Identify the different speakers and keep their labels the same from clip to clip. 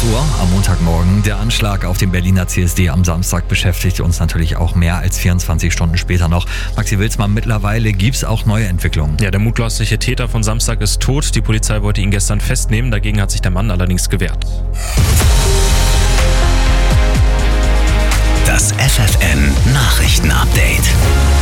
Speaker 1: 8 Uhr am Montagmorgen. Der Anschlag auf den Berliner CSD am Samstag beschäftigt uns natürlich auch mehr als 24 Stunden später noch. Maxi Wilsmann, mittlerweile gibt es auch neue Entwicklungen.
Speaker 2: Ja, der mutmaßliche Täter von Samstag ist tot. Die Polizei wollte ihn gestern festnehmen. Dagegen hat sich der Mann allerdings gewehrt.
Speaker 3: Das FFN-Nachrichten-Update.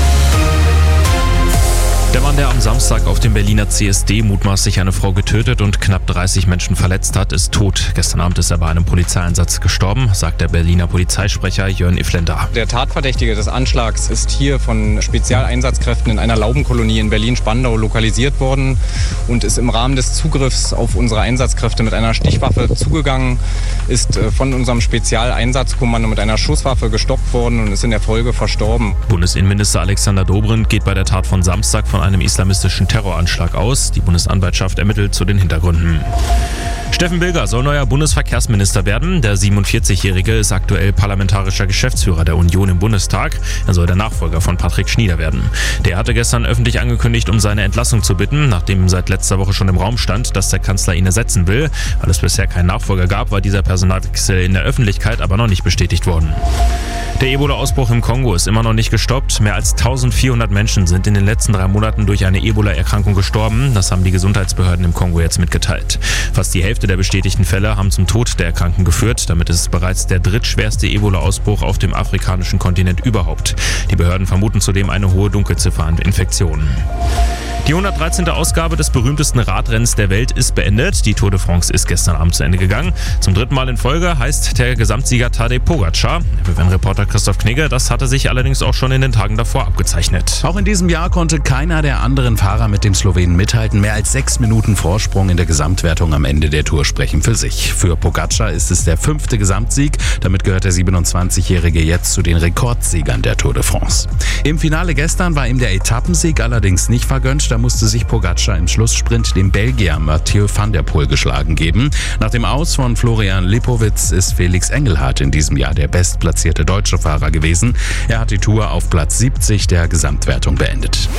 Speaker 2: Der Mann, der am Samstag auf dem Berliner CSD mutmaßlich eine Frau getötet und knapp 30 Menschen verletzt hat, ist tot. Gestern Abend ist er bei einem Polizeieinsatz gestorben, sagt der Berliner Polizeisprecher Jörn Iflender.
Speaker 4: Der Tatverdächtige des Anschlags ist hier von Spezialeinsatzkräften in einer Laubenkolonie in Berlin-Spandau lokalisiert worden und ist im Rahmen des Zugriffs auf unsere Einsatzkräfte mit einer Stichwaffe zugegangen, ist von unserem Spezialeinsatzkommando mit einer Schusswaffe gestoppt worden und ist in der Folge verstorben.
Speaker 2: Bundesinnenminister Alexander Dobrindt geht bei der Tat von Samstag von einem islamistischen Terroranschlag aus. Die Bundesanwaltschaft ermittelt zu den Hintergründen. Steffen Bilger soll neuer Bundesverkehrsminister werden. Der 47-Jährige ist aktuell parlamentarischer Geschäftsführer der Union im Bundestag. Er soll der Nachfolger von Patrick Schnieder werden. Der hatte gestern öffentlich angekündigt, um seine Entlassung zu bitten, nachdem seit letzter Woche schon im Raum stand, dass der Kanzler ihn ersetzen will. Weil es bisher keinen Nachfolger gab, war dieser Personalwechsel in der Öffentlichkeit aber noch nicht bestätigt worden. Der Ebola-Ausbruch im Kongo ist immer noch nicht gestoppt. Mehr als 1400 Menschen sind in den letzten 3 Monaten durch eine Ebola-Erkrankung gestorben. Das haben die Gesundheitsbehörden im Kongo jetzt mitgeteilt. Fast die Hälfte der bestätigten Fälle haben zum Tod der Erkrankten geführt. Damit ist es bereits der drittschwerste Ebola-Ausbruch auf dem afrikanischen Kontinent überhaupt. Die Behörden vermuten zudem eine hohe Dunkelziffer an Infektionen. Die 113. Ausgabe des berühmtesten Radrennens der Welt ist beendet. Die Tour de France ist gestern Abend zu Ende gegangen. Zum 3. Mal in Folge heißt der Gesamtsieger Tadej Pogačar. FFN-Reporter Christoph Knigge, das hatte sich allerdings auch schon in den Tagen davor abgezeichnet.
Speaker 5: Auch in diesem Jahr konnte keiner der anderen Fahrer mit dem Slowenen mithalten. Mehr als 6 Minuten Vorsprung in der Gesamtwertung am Ende der Tour sprechen für sich. Für Pogačar ist es der 5. Gesamtsieg. Damit gehört der 27-Jährige jetzt zu den Rekordsiegern der Tour de France. Im Finale gestern war ihm der Etappensieg allerdings nicht vergönnt. Da musste sich Pogačar im Schlusssprint dem Belgier Mathieu van der Poel geschlagen geben. Nach dem Aus von Florian Lipowitz ist Felix Engelhardt in diesem Jahr der bestplatzierte deutsche Fahrer gewesen. Er hat die Tour auf Platz 70 der Gesamtwertung beendet.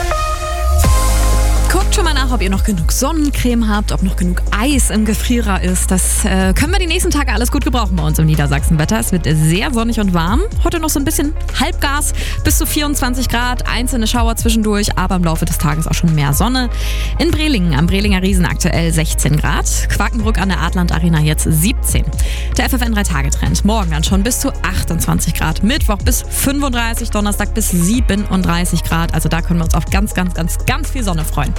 Speaker 6: Guckt schon mal nach, ob ihr noch genug Sonnencreme habt, ob noch genug Eis im Gefrierer ist. Das können wir die nächsten Tage alles gut gebrauchen bei uns im Niedersachsenwetter. Es wird sehr sonnig und warm. Heute noch so ein bisschen Halbgas, bis zu 24 Grad, einzelne Schauer zwischendurch, aber im Laufe des Tages auch schon mehr Sonne. In Brelingen, am Brelinger Riesen aktuell 16 Grad, Quakenbrück an der Adland Arena jetzt 17. Der FFN 3-Tage-Trend, morgen dann schon bis zu 28 Grad, Mittwoch bis 35, Donnerstag bis 37 Grad. Also da können wir uns auf ganz viel Sonne freuen.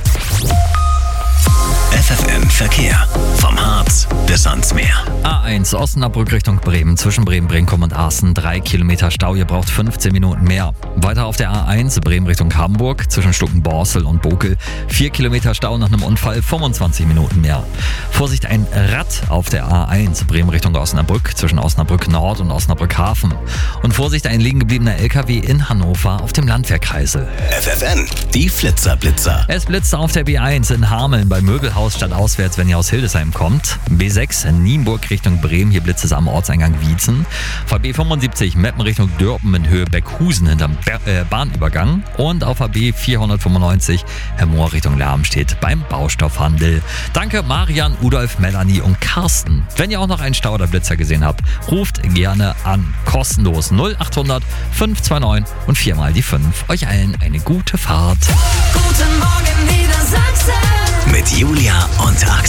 Speaker 3: FFN Verkehr. Vom Harz bis ans Meer.
Speaker 1: A1 Osnabrück Richtung Bremen, zwischen Bremen-Brinkum und Aßen 3 Kilometer Stau, ihr braucht 15 Minuten mehr. Weiter auf der A1 Bremen Richtung Hamburg, zwischen Stuckenborstel und Bokel 4 Kilometer Stau nach einem Unfall, 25 Minuten mehr. Vorsicht, ein Rad auf der A1 Bremen Richtung Osnabrück, zwischen Osnabrück Nord und Osnabrück Hafen. Und Vorsicht, ein liegen gebliebener LKW in Hannover auf dem Landwehrkreisel.
Speaker 3: FFN, die Flitzer.
Speaker 1: Es blitzt auf der B1 in Hameln bei Möbelhaus statt auswärts, wenn ihr aus Hildesheim kommt. B6 Nienburg Richtung Bremen, hier blitzt es am Ortseingang Wietzen. VB75 Meppen Richtung Dörpen in Höhe Beckhusen hinterm Bahnübergang. Und auf AB 495 Hemmoor Richtung Lermstedt beim Baustoffhandel. Danke Marian, Udolf, Melanie und Carsten. Wenn ihr auch noch einen Stau oder Blitzer gesehen habt, ruft gerne an. Kostenlos 0800 529 und 4 mal die 5. Euch allen eine gute Fahrt.
Speaker 7: Guten Morgen Niedersachsen.
Speaker 3: Mit Julia und Axel.